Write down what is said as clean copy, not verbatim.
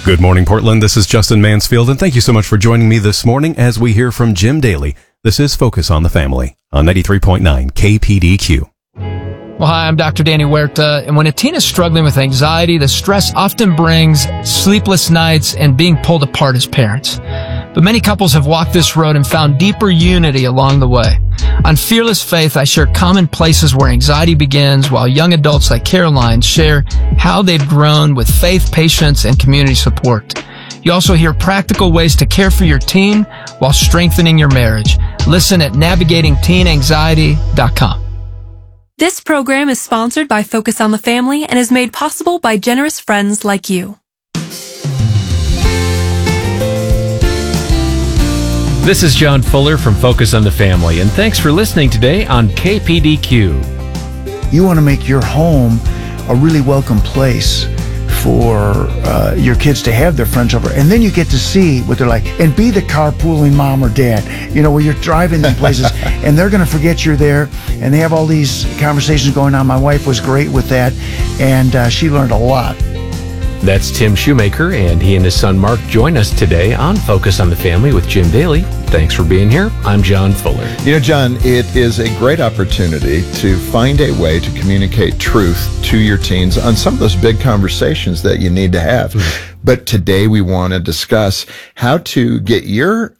Good morning, Portland. This is Justin Mansfield, and thank you so much for joining me this morning as we hear from Jim Daly. This is Focus on the Family on 93.9 KPDQ. Well, hi, I'm Dr. Danny Huerta, and when a teen is struggling with anxiety, the stress often brings sleepless nights and being pulled apart as parents. But many couples have walked this road and found deeper unity along the way. On Fearless Faith, I share common places where anxiety begins, while young adults like Caroline share how they've grown with faith, patience, and community support. You also hear practical ways to care for your teen while strengthening your marriage. Listen at navigatingteenanxiety.com. This program is sponsored by Focus on the Family and is made possible by generous friends like you. This is John Fuller from Focus on the Family, and thanks for listening today on KPDQ. You want to make your home a really welcome place for your kids to have their friends over, and then you get to see what they're like and be the carpooling mom or dad, you know, where you're driving them places and they're going to forget you're there, and they have all these conversations going on. My wife was great with that, and she learned a lot. That's Tim Shoemaker, and he and his son Mark join us today on Focus on the Family with Jim Daly. Thanks for being here. I'm John Fuller. You know, John, it is a great opportunity to find a way to communicate truth to your teens on some of those big conversations that you need to have. But today we want to discuss how to get your